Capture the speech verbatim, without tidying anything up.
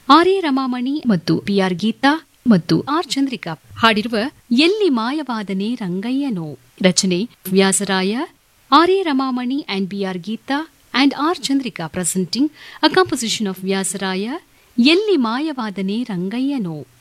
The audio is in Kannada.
ಆರ್ ಎ ರಮಾಮಣಿ ಮತ್ತು ಪಿ ಆರ್ ಗೀತಾ ಮತ್ತು ಆರ್ ಚಂದ್ರಿಕಾ ಹಾಡಿರುವ ಎಲ್ಲಿ ಮಾಯವಾದನೆ ರಂಗಯ್ಯನೋ. ರಚನೆ Vyasaraya. R A Ramamani and B R Geetha and R. Chandrika presenting a composition of Vyasaraya, ಎಲ್ಲಿ ಮಾಯವಾದನೆ ರಂಗಯ್ಯನೋ.